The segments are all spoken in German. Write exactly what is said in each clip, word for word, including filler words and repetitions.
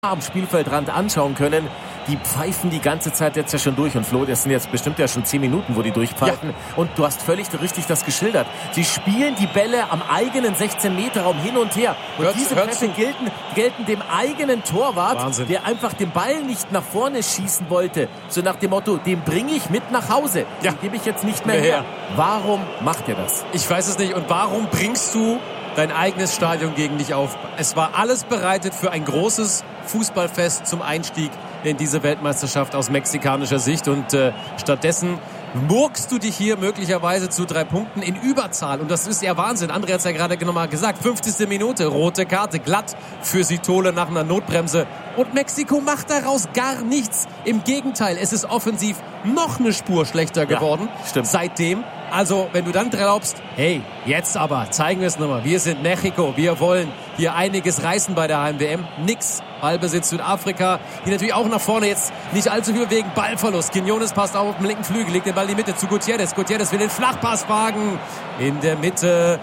am Spielfeldrand anschauen können. Die pfeifen die ganze Zeit jetzt ja schon durch. Und Flo, das sind jetzt bestimmt ja schon zehn Minuten, wo die durchpfeifen. Ja. Und du hast völlig richtig das geschildert. Sie spielen die Bälle am eigenen sechzehn-Meter-Raum hin und her. Und hört, diese hört Pässe gelten, gelten dem eigenen Torwart, Wahnsinn. Der einfach den Ball nicht nach vorne schießen wollte. So nach dem Motto, den bringe ich mit nach Hause. Ja. Den gebe ich jetzt nicht mehr Ja, her. ja. Warum macht er das? Ich weiß es nicht. Und warum bringst du dein eigenes Stadion gegen dich auf? Es war alles bereitet für ein großes Fußballfest zum Einstieg in diese Weltmeisterschaft aus mexikanischer Sicht. Und äh, stattdessen murkst du dich hier möglicherweise zu drei Punkten in Überzahl. Und das ist ja Wahnsinn. André hat es ja gerade nochmal gesagt. fünfzigste Minute, rote Karte, glatt für Sitole nach einer Notbremse. Und Mexiko macht daraus gar nichts. Im Gegenteil, es ist offensiv noch eine Spur schlechter geworden. Ja, stimmt. Seitdem. Also, wenn du dann glaubst, hey, jetzt aber, zeigen wir es nochmal. Wir sind Mexiko, wir wollen hier einiges reißen bei der Heim-W M. Nix. Ballbesitz Südafrika, die natürlich auch nach vorne jetzt nicht allzu viel bewegen. Ballverlust. Quinones passt auf dem linken Flügel, legt den Ball in die Mitte zu Gutierrez. Gutierrez will den Flachpass wagen. In der Mitte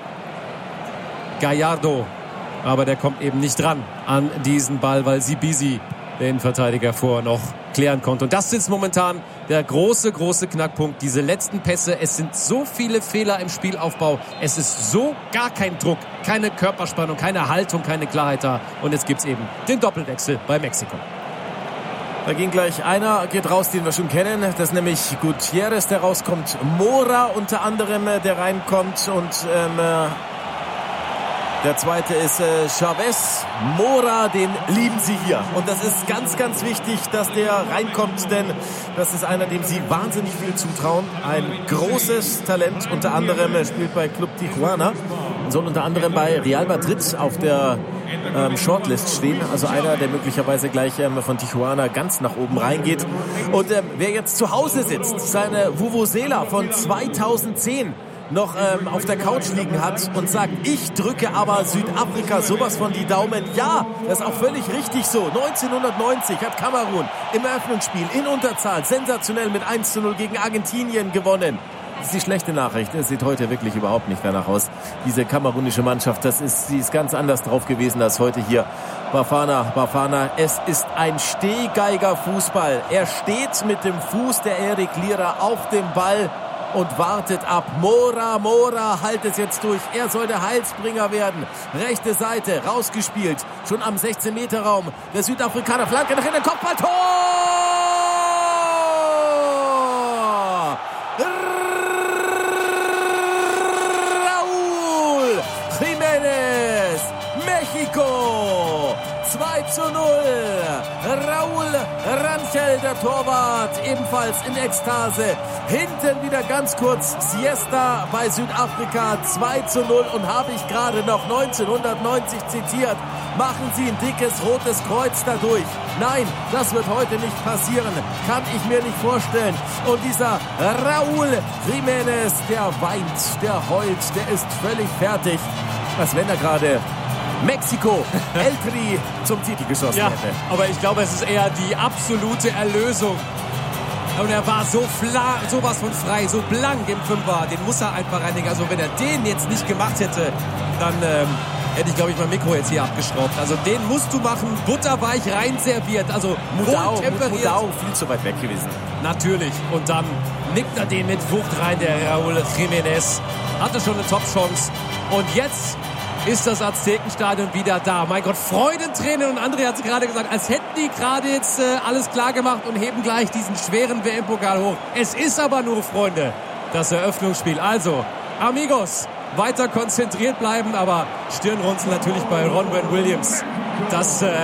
Gallardo. Aber der kommt eben nicht dran an diesen Ball, weil Sibisi den Verteidiger vorher noch klären konnte. Und das ist momentan der große, große Knackpunkt. Diese letzten Pässe, es sind so viele Fehler im Spielaufbau. Es ist so gar kein Druck, keine Körperspannung, keine Haltung, keine Klarheit da. Und jetzt gibt's eben den Doppelwechsel bei Mexiko. Da ging gleich einer, geht raus, den wir schon kennen. Das ist nämlich Gutierrez, der rauskommt. Mora unter anderem, der reinkommt. Und ähm, der zweite ist äh, Chavez. Mora, den lieben sie hier. Und das ist ganz, ganz wichtig, dass der reinkommt, denn das ist einer, dem sie wahnsinnig viel zutrauen. Ein großes Talent, unter anderem er spielt bei Club Tijuana und soll unter anderem bei Real Madrid auf der ähm, Shortlist stehen. Also einer, der möglicherweise gleich ähm, von Tijuana ganz nach oben reingeht. Und ähm, wer jetzt zu Hause sitzt, seine Vuvuzela von zweitausendzehn noch ähm, auf der Couch liegen hat und sagt, ich drücke aber Südafrika sowas von die Daumen. Ja, das ist auch völlig richtig so. neunzehnhundertneunzig hat Kamerun im Eröffnungsspiel in Unterzahl sensationell mit eins zu null gegen Argentinien gewonnen. Das ist die schlechte Nachricht. Es sieht heute wirklich überhaupt nicht danach aus. Diese kamerunische Mannschaft, das ist, sie ist ganz anders drauf gewesen als heute hier. Bafana, Bafana, es ist ein Stehgeiger-Fußball. Er steht mit dem Fuß der Eric Lira auf dem Ball und wartet ab. Mora, Mora, halt es jetzt durch. Er soll der Heilsbringer werden. Rechte Seite, rausgespielt. Schon am sechzehn-Meter-Raum. Der Südafrikaner, Flanke nach innen, Kopfballtor! Raúl Jiménez, Mexiko! zwei zu null. Raúl Rangel, der Torwart, ebenfalls in Ekstase. Hinten wieder ganz kurz Siesta bei Südafrika. zwei zu null. Und habe ich gerade noch neunzehnhundertneunzig zitiert. Machen Sie ein dickes rotes Kreuz dadurch. Nein, das wird heute nicht passieren. Kann ich mir nicht vorstellen. Und dieser Raúl Jiménez, der weint, der heult, der ist völlig fertig. Als wenn er gerade Mexiko, El Tri zum Titel geschossen ja, hätte. Aber ich glaube, es ist eher die absolute Erlösung. Und er war so flach, sowas von frei, so blank im Fünfer. Den muss er einfach reinigen. Also wenn er den jetzt nicht gemacht hätte, dann ähm, hätte ich, glaube ich, mein Mikro jetzt hier abgeschraubt. Also den musst du machen, butterweich rein serviert. Also Mudau, temperiert. Mudau viel zu weit weg gewesen. Natürlich. Und dann nickt er den mit Wucht rein, der Raúl Jiménez. Hatte schon eine Top-Chance. Und jetzt ist das Aztekenstadion wieder da. Mein Gott, Freudentränen. Und André hat es gerade gesagt, als hätten die gerade jetzt äh, alles klar gemacht und heben gleich diesen schweren W M-Pokal hoch. Es ist aber nur, Freunde, das Eröffnungsspiel. Also, Amigos, weiter konzentriert bleiben, aber Stirnrunzeln natürlich bei Ronwen Williams. Das äh,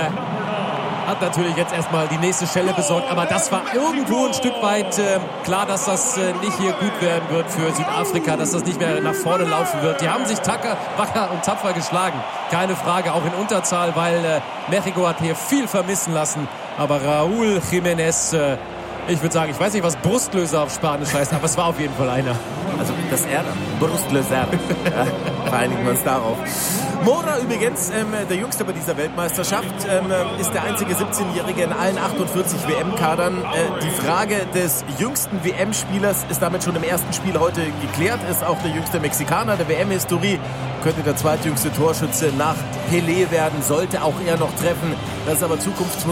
hat natürlich jetzt erstmal die nächste Schelle besorgt, aber das war irgendwo ein Stück weit äh, klar, dass das äh, nicht hier gut werden wird für Südafrika, dass das nicht mehr nach vorne laufen wird. Die haben sich tacker, wacker und tapfer geschlagen, keine Frage, auch in Unterzahl, weil äh, Mexiko hat hier viel vermissen lassen, aber Raúl Jiménez, äh, ich würde sagen, ich weiß nicht, was Brustlöser auf Spanisch heißt, aber es war auf jeden Fall einer. Also das R, Brustlöser, ja, vereinigen wir uns darauf. Mora übrigens, ähm, der Jüngste bei dieser Weltmeisterschaft, ähm, ist der einzige siebzehnjährige in allen achtundvierzig W M-Kadern. Äh, die Frage des jüngsten W M-Spielers ist damit schon im ersten Spiel heute geklärt. Ist auch der jüngste Mexikaner der W M-Historie. Könnte der zweitjüngste Torschütze nach Pelé werden, sollte auch er noch treffen. Das ist aber Zukunftsmusik.